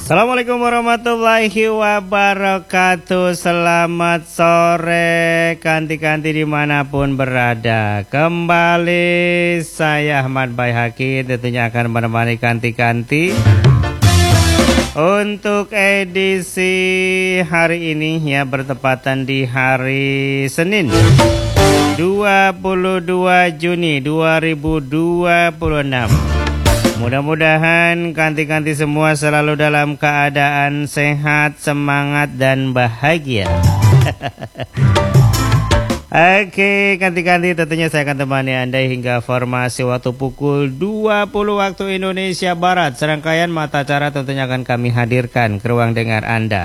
Assalamualaikum warahmatullahi wabarakatuh. Selamat sore kanti-kanti dimanapun berada. Kembali saya Ahmad Baihaqi tentunya akan menemani kanti-kanti untuk edisi hari ini ya, bertepatan di hari Senin 22 Juni 2026. Mudah-mudahan kanti-kanti semua selalu dalam keadaan sehat, semangat, dan bahagia. Oke, kanti-kanti tentunya saya akan temani Anda hingga formasi waktu pukul 20 waktu Indonesia Barat. Serangkaian mata acara tentunya akan kami hadirkan ke ruang dengar Anda.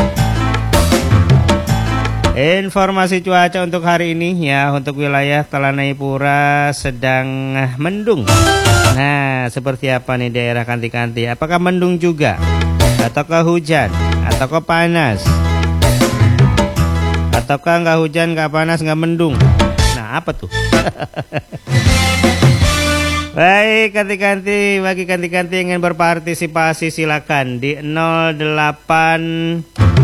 Informasi cuaca untuk hari ini ya, untuk wilayah Talanayipura sedang mendung. Nah, seperti apa nih daerah kanti-kanti? Apakah mendung juga? Ataukah hujan? Ataukah panas? Ataukah nggak hujan, nggak panas, nggak mendung? Nah, apa tuh? Baik, kanti-kanti, bagi kanti-kanti yang ingin berpartisipasi silakan di 08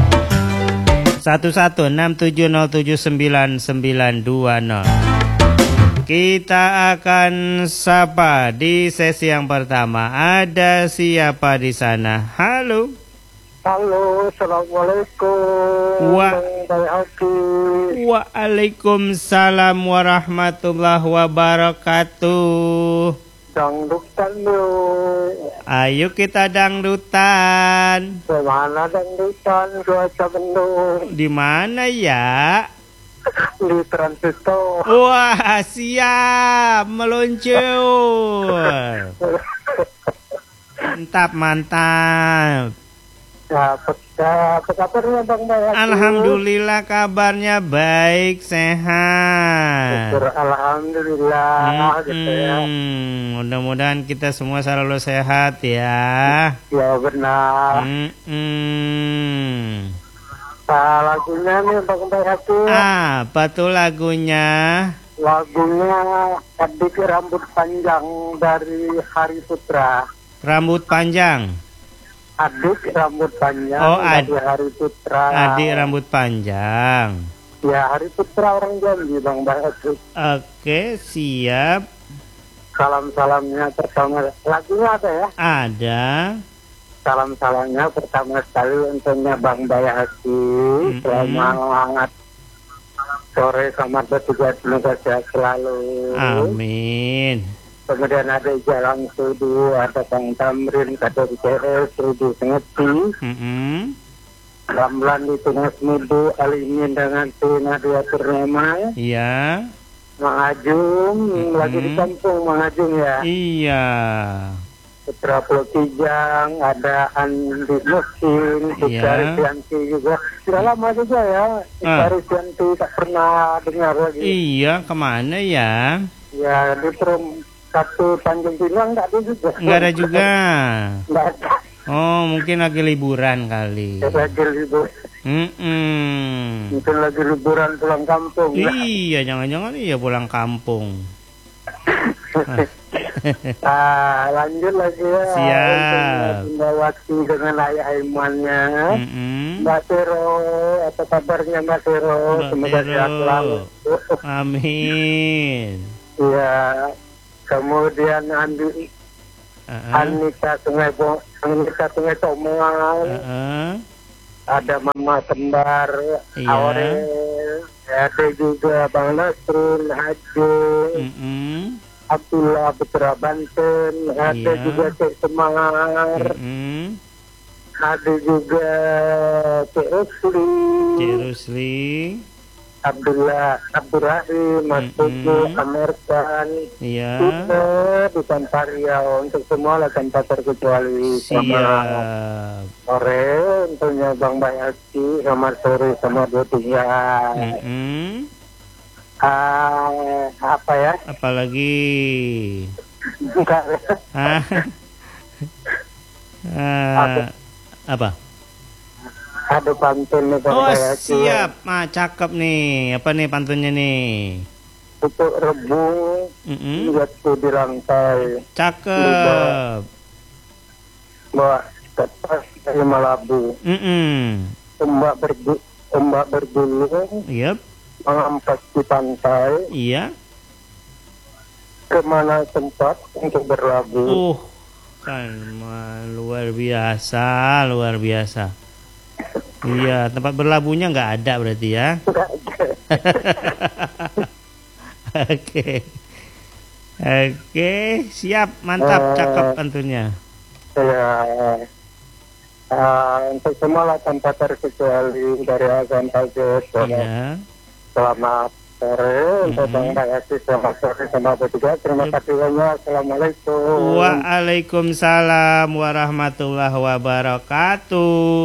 1167079920. Kita akan sapa di sesi yang pertama. Ada siapa di sana? Halo. Halo, assalamualaikum. Waalaikumsalam warahmatullahi wabarakatuh. Dangdutan dulu. Ayo kita dangdutan. Kemana dangdutan? Cuaca mendung. Di mana ya? Di transistor. Wah, siap meluncur. Mantap. Ya, apa kabarnya Bang Baihaqi? Alhamdulillah kabarnya baik, sehat. Syukur, alhamdulillah gitu ya. Mudah-mudahan kita semua selalu sehat ya. Ya benar. Lagunya nih Bang Baihaqi. Apa tuh lagunya? Lagunya Adik Rambut Panjang dari Hari Putra. Rambut panjang. Adik rambut panjang dari Hari Putra. Adik rambut panjang. Ya, Hari Putra orang Jambi Bang Baihaqi. Oke, siap. Salam-salamnya pertama. Lagunya ada ya? Ada. Salam-salamnya pertama sekali untuknya Bang Baihaqi. Selamat sore, selamat bertugas, semoga sehat selalu. Amin. Kemudian ada Jalan Sudu, ada Kang Tamrin, Kader CS, Rudi Sengeti, Ramlan di Tengah Semudu, Alimin dengan Nadia Purnama. Iya. Mang Ajung, lagi di kampung Mang Ajung ya. Iya. Putra Pulau Kijang, ada Andi Musin, Sukari Sianti juga. Sudah lama juga ya, Sukari Sianti tak pernah dengar lagi. Iya, kemana ya? Ya, di satu Tanjung Pinang nggak ada juga. Nggak ada juga. Nggak ada. Oh, mungkin lagi liburan kali. Lagi libur. Mungkin lagi liburan pulang kampung. Iya, jangan-jangan iya pulang kampung. Lanjut lagi ya. Siap. Waktu dengan ayah imannya. Mbak Tero, apa kabarnya Mbak Tero? Semoga sehat selalu. Amin. Iya. Kemudian Anika Sungai Tomal. Ada Mama Kembar, Aurel, ada juga Bang Nasrul, Haji, Abdullah Putra Banten, ada juga Cek Semar, ada juga Cek Rusli, Abdurrahim, Mas Tugu, Amerkan, di Tanpa Riau, untuk semua lah tanpa terkecuali. Selamat sore untuknya Bang Baihaqi, selamat sore sama dua tiga. Apa ya? Apalagi? Apa? Ada pantun nih Bang Baihaqi. Siap, cakep nih. Apa nih pantunnya nih? Untuk rebung, jatuh di lantai. Cakep. Bawa Kepas dari Malabu. Ombak bergulung. Yep. Mengampas di pantai. Iya. Kemana tempat untuk berlabuh? Kan luar biasa, luar biasa. Iya, tempat berlabuhnya nggak ada berarti ya? Nggak ada. Oke, siap, mantap, cakep tentunya. Ya, untuk semua lah tanpa terkecuali dari Azan Tajud. Iya. Selamat sore untuk Bang Bayati, selamat sore sama bertiga. Terima kasih banyak. Assalamualaikum. Waalaikumsalam warahmatullahi wabarakatuh.